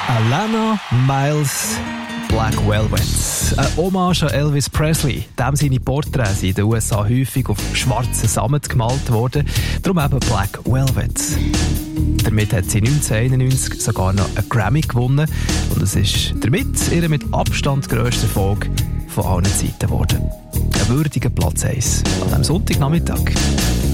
Alana Miles, Black Velvet. Eine Hommage an Elvis Presley. Dem seine Porträts in den USA häufig auf schwarzen Sammet gemalt worden. Darum eben Black Velvet. Damit hat sie 1991 sogar noch einen Grammy gewonnen. Und es ist damit ihre mit Abstand grösste Erfolg von allen Zeiten geworden. Ein würdiger Platz 1 an diesem Sonntagnachmittag.